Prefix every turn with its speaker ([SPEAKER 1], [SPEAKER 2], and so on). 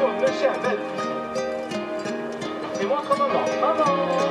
[SPEAKER 1] attention, ne cher, belle. Et montre maman. Maman.